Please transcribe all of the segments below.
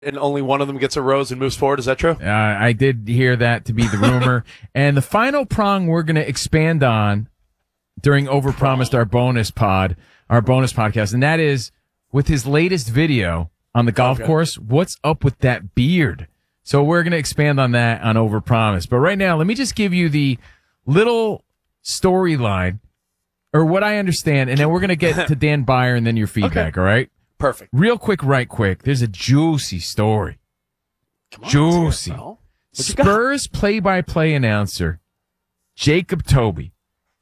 and only one of them gets a rose and moves forward. Is that true? I did hear that to be the rumor. And the final prong we're going to expand on during Overpromised, our bonus podcast, and that is with his latest video on the golf course. What's up with that beard? So we're going to expand on that on Overpromised. But right now, let me just give you the little storyline, or what I understand, and then we're going to get to Dan Byer and then your feedback, all right? Perfect. Real quick, right quick. There's a juicy story. Come on, juicy. Spurs play-by-play announcer Jacob Toby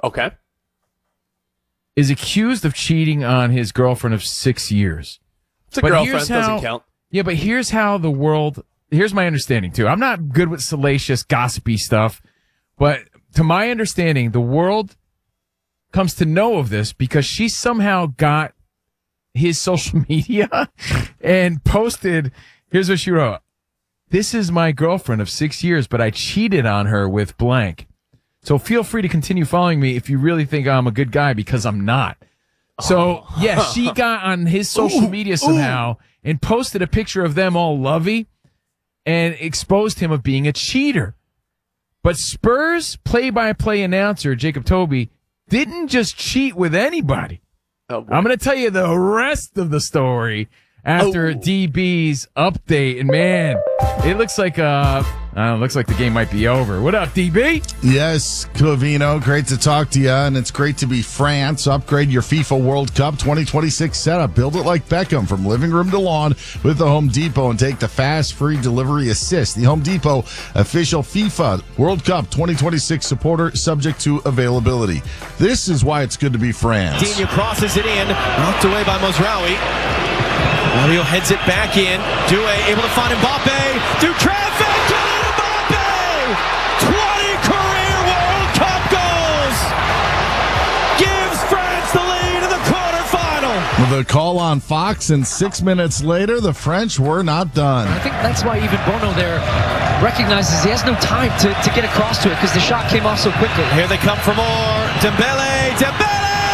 is accused of cheating on his girlfriend of 6 years. It's a girlfriend, doesn't count. Yeah, but here's my understanding, too. I'm not good with salacious, gossipy stuff, but to my understanding, the world comes to know of this because she somehow got his social media and posted, here's what she wrote. This is my girlfriend of 6 years, but I cheated on her with blank. So feel free to continue following me if you really think I'm a good guy, because I'm not. So, yeah, she got on his social media somehow and posted a picture of them all lovey and exposed him of being a cheater. But Spurs play-by-play announcer Jacob Toby didn't just cheat with anybody. I'm going to tell you the rest of the story after DB's update. And, man, it looks like the game might be over. What up, DB? Yes, Covino, great to talk to you, and it's great to be France. Upgrade your FIFA World Cup 2026 setup. Build it like Beckham from living room to lawn with the Home Depot and take the fast, free delivery assist. The Home Depot official FIFA World Cup 2026 supporter, subject to availability. This is why it's good to be France. Digne crosses it in, knocked away by Mozraoui. Mario heads it back in. Doué able to find Mbappe through traffic. Kylian Mbappe! 20 career World Cup goals! Gives France the lead in the quarterfinal. With a call on Fox, and 6 minutes later, the French were not done. I think that's why even Bono there recognizes he has no time to get across to it, because the shot came off so quickly. Here they come for more. Dembele!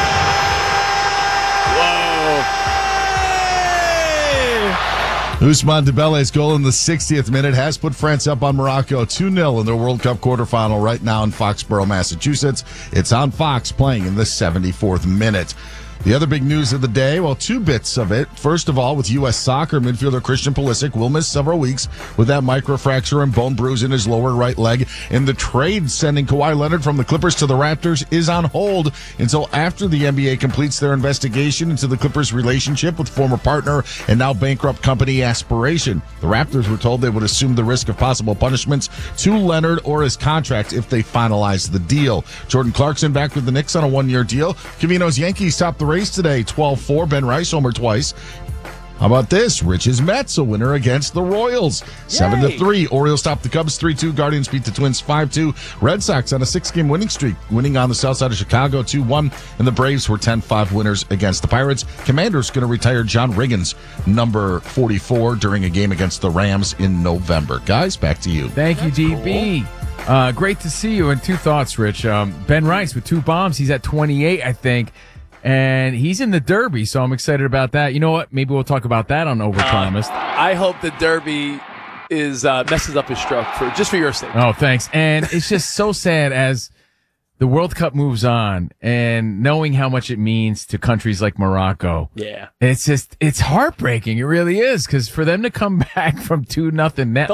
Ousmane Dembele's goal in the 60th minute has put France up on Morocco 2-0 in their World Cup quarterfinal right now in Foxborough, Massachusetts. It's on Fox, playing in the 74th minute. The other big news of the day, well, two bits of it. First of all, with U.S. Soccer, midfielder Christian Pulisic will miss several weeks with that microfracture and bone bruise in his lower right leg. And the trade sending Kawhi Leonard from the Clippers to the Raptors is on hold until after the NBA completes their investigation into the Clippers' relationship with former partner and now bankrupt company Aspiration. The Raptors were told they would assume the risk of possible punishments to Leonard or his contract if they finalize the deal. Jordan Clarkson back with the Knicks on a one-year deal. Covino's Yankees topped the race today, 12-4. Ben Rice homer twice. How about this? Rich's Mets, a winner against the Royals. 7-3. Orioles top the Cubs 3-2. Guardians beat the Twins 5-2. Red Sox on a 6-game winning streak, winning on the south side of Chicago 2-1. And the Braves were 10-5 winners against the Pirates. Commanders going to retire John Riggins, number 44, during a game against the Rams in November. Guys, back to you. Thank you, DB. Cool. Great to see you. And two thoughts, Rich. Ben Rice with 2 bombs. He's at 28, I think. And he's in the Derby, so I'm excited about that. You know what? Maybe we'll talk about that on Overpromised. I hope the Derby is messes up his stroke just for your sake. Oh, thanks. And it's just so sad as the World Cup moves on, and knowing how much it means to countries like Morocco. Yeah, it's heartbreaking. It really is, because for them to come back from 2-0 now,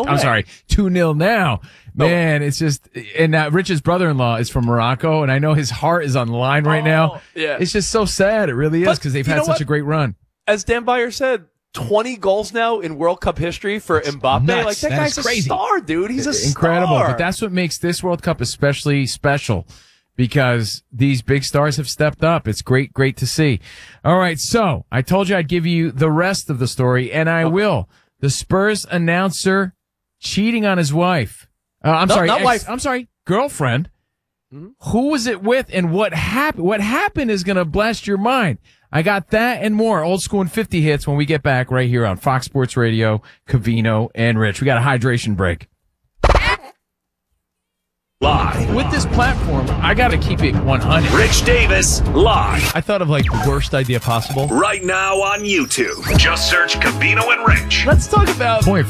2-0 now. Man, it's just, and Rich's brother-in-law is from Morocco, and I know his heart is on the line right now. Yeah. It's just so sad. It really is, because they've had such a great run. As Dan Byer said, 20 goals now in World Cup history for Mbappe. Nuts. Like, that guy's a star, dude. He's a incredible. star. But that's what makes this World Cup especially special, because these big stars have stepped up. It's great to see. All right, so I told you I'd give you the rest of the story, and I will. The Spurs announcer cheating on his wife. Girlfriend. Mm-hmm. Who was it with, and what happened? What happened is going to blast your mind. I got that and more. Old School and 50 hits when we get back right here on Fox Sports Radio, Covino and Rich. We got a hydration break. live. With this platform, I got to keep it 100. Rich Davis live. I thought of like the worst idea possible. Right now on YouTube. Just search Covino and Rich. Let's talk about point